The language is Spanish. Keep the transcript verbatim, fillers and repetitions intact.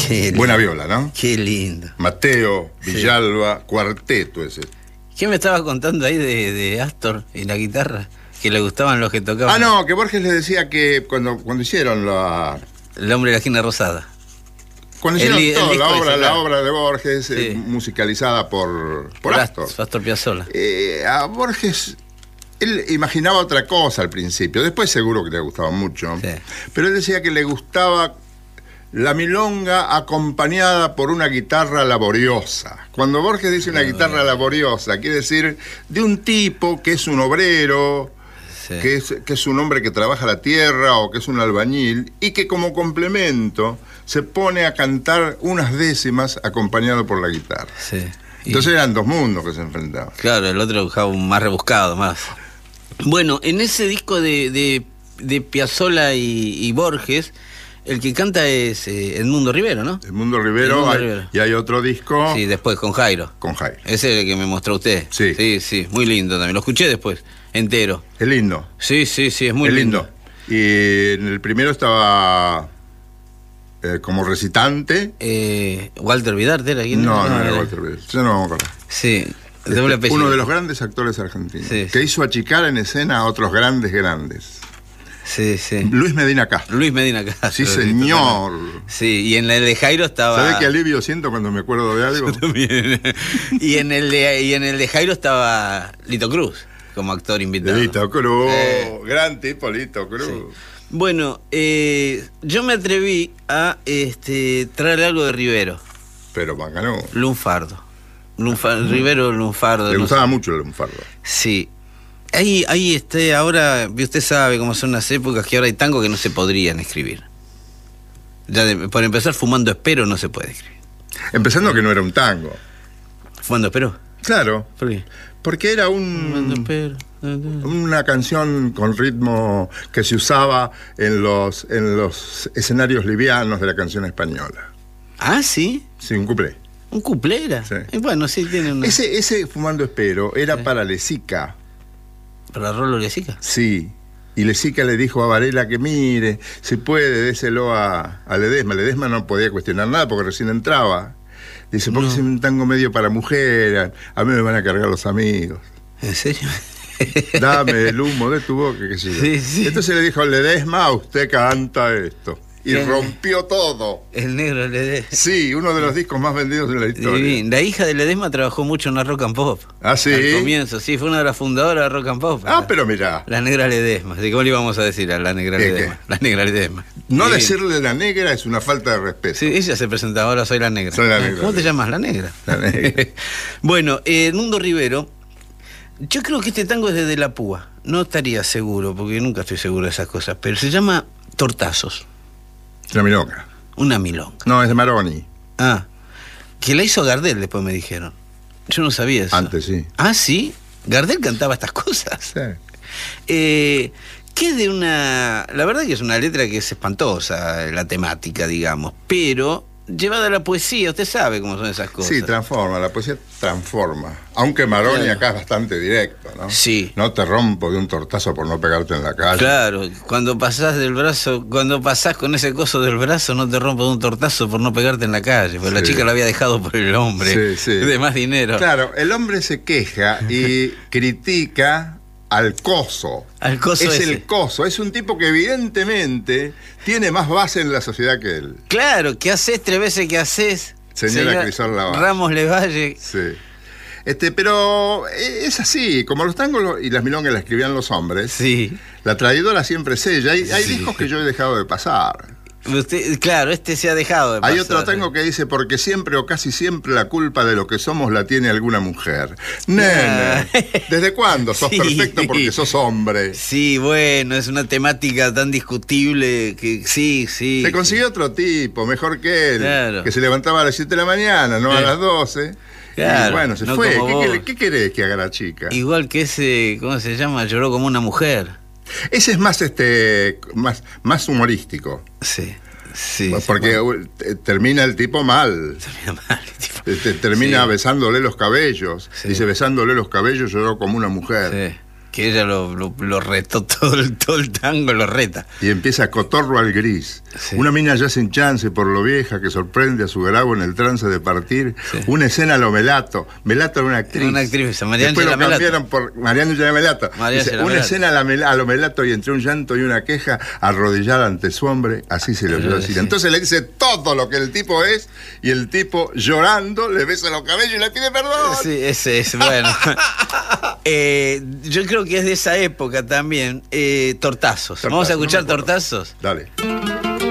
Qué Buena lindo. viola, ¿no? Qué lindo. Mateo, Sí. Villalba, cuarteto ese. ¿Qué me estaba contando ahí de, de Astor y la guitarra? Que le gustaban los que tocaban. Ah, no, que Borges le decía que cuando, cuando hicieron la... El hombre de la esquina rosada. Cuando El hicieron li- el toda la disco obra, ese, la claro. obra de Borges, Sí. eh, musicalizada por, por Astor. Astor Piazzolla. Eh, a Borges, él imaginaba otra cosa al principio, después seguro que le gustaba mucho, Sí. pero él decía que le gustaba la milonga acompañada por una guitarra laboriosa. Cuando Borges dice una guitarra laboriosa, quiere decir de un tipo que es un obrero, Sí. que es, que es un hombre que trabaja la tierra o que es un albañil y que como complemento se pone a cantar unas décimas acompañado por la guitarra. Sí. Y- Entonces eran dos mundos que se enfrentaban. Claro, el otro buscaba un más rebuscado, más. Bueno, en ese disco de, de, de Piazzolla y, y Borges, el que canta es eh, Edmundo Rivero, ¿no? Edmundo Rivero, Edmundo hay- Rivero. y hay otro disco Sí, después con Jairo. con Jairo. Ese es el que me mostró usted. Sí. Sí, sí, muy lindo también. Lo escuché después, entero. Es lindo, Sí, sí, sí, es muy es lindo. lindo. Y en el primero estaba eh, como recitante. Eh, Walter Vidarte era quién No, era? no era Walter Vidal, yo no me acuerdo. Sí, Este, doble apellido. uno de los grandes actores argentinos, Sí, que sí. hizo achicar en escena a otros grandes, grandes. Sí, sí. Luis Medina Castro. Luis Medina Castro. Sí, señor. Sí, y en el de Jairo estaba. ¿Sabe qué alivio siento cuando me acuerdo de algo? También. y en el de y en el de Jairo estaba Lito Cruz como actor invitado. Lito Cruz, Sí. gran tipo Lito Cruz. Sí. Bueno, eh, yo me atreví a este traer algo de Rivero, Pero Macanú. Lunfardo. Lunfa- Rivero Lunfardo. Le no gustaba sé. mucho el lunfardo. Sí. Ahí, ahí este, ahora, usted sabe cómo son las épocas que ahora hay tango que no se podrían escribir. Ya de- por empezar, Fumando Espero no se puede escribir. Empezando que no era un tango. ¿Fumando Espero? Claro, ¿Por qué? porque era Fumando un, Espero. una canción con ritmo que se usaba en los, en los escenarios livianos de la canción española. Ah, sí. Sí, un cuplé. Un cuplera. Sí. Y bueno, sí tiene una. Ese, ese Fumando Espero era Sí. para Lesica. ¿Para Rolo Lesica? Sí. Y Lesica le dijo a Varela que mire, si puede, déselo a, a Ledesma. Ledesma no podía cuestionar nada porque recién entraba. Dice, porque No. es un tango medio para mujer, a mí me van a cargar los amigos. ¿En serio? Dame el humo de tu boca, qué sé yo. Sí, sí. Entonces le dijo, Ledesma, usted canta esto. Y Bien. rompió todo. El negro Ledesma. Sí, uno de los discos más vendidos de la historia. Divino. La hija de Ledesma trabajó mucho en la Rock and Pop. Ah, ¿sí? Al comienzo, sí, fue una de las fundadoras de Rock and Pop. Ah, la, pero mirá, la negra Ledesma. ¿De cómo le íbamos a decir a la negra ¿Qué, Ledesma? La negra Ledesma. no Divino. decirle la negra es una falta de respeto. Sí, ella se presentaba, ahora soy la negra. Soy la negra. ¿Cómo te llamas? La negra. La negra. Bueno, eh, Edmundo Rivero, yo creo que este tango es de De la Púa. No estaría seguro, porque nunca estoy seguro de esas cosas, pero se llama Tortazos, La milonga. una milonga. No, es de Maroni. Ah, que la hizo Gardel, después me dijeron. Yo no sabía eso. Antes, sí. Ah, sí. Gardel cantaba estas cosas. Sí. Eh, que de una. La verdad que es una letra que es espantosa, la temática, digamos, pero llevada a la poesía, usted sabe cómo son esas cosas. Sí, transforma, la poesía transforma. Aunque Maroni Claro. acá es bastante directo, ¿no? Sí. No te rompo de un tortazo por no pegarte en la calle. Claro, cuando pasás del brazo, cuando pasás con ese coso del brazo, no te rompo de un tortazo por no pegarte en la calle, porque la Sí. chica lo había dejado por el hombre, Sí, sí. de más dinero. Claro, el hombre se queja y critica al coso. Al coso es ese. el coso, es un tipo que evidentemente tiene más base en la sociedad que él. Claro, ¿qué haces tres veces que haces? Señora Crisol Lavalle. Ramos Levalle. Sí. Este, pero es así, como los tangos lo- y las milongas las escribían los hombres, Sí. la traidora siempre es ella. Hay, hay Sí. discos que yo he dejado de pasar. Usted, claro, este se ha dejado de Hay pasar. otro tango que dice, porque siempre o casi siempre la culpa de lo que somos la tiene alguna mujer. Nene, Ah. ¿desde cuándo sos Sí. perfecto porque sos hombre? Sí, bueno, es una temática tan discutible que sí, sí. Se consiguió otro tipo, mejor que él, Claro. que se levantaba a las siete de la mañana, no a Sí. las doce. Claro, Y bueno, se no fue. como ¿Qué, vos. querés- ¿Qué querés que haga la chica? Igual que ese, ¿cómo se llama? Lloró como una mujer. Ese es más este más, más humorístico. Sí, sí. Porque sí, uh, te- termina el tipo mal. bueno, mal, tipo. Te- te- termina Sí. besándole los cabellos. Sí. Dice, besándole los cabellos lloró como una mujer. Sí. que ella lo, lo, lo retó todo el, todo el tango, lo reta. Y empieza Cotorro al gris. Sí. Una mina ya sin chance por lo vieja que sorprende a su grabo en el trance de partir. Sí. Una escena a lo Melato. Melato era una actriz. Una actriz, María Después Ángela lo cambiaron por María Ángela Melato. María Dice, Ángela una Melato. escena a, la mel- a lo Melato y entre un llanto y una queja, arrodillada ante su hombre, así se le oyó decir. Sí. Entonces le dice todo lo que el tipo es y el tipo llorando le besa los cabellos y le pide perdón. Sí, ese es, bueno. eh, yo creo que es de esa época también. Eh, tortazos. Tortazos, Vamos a no me escuchar acuerdo. Tortazos. Dale.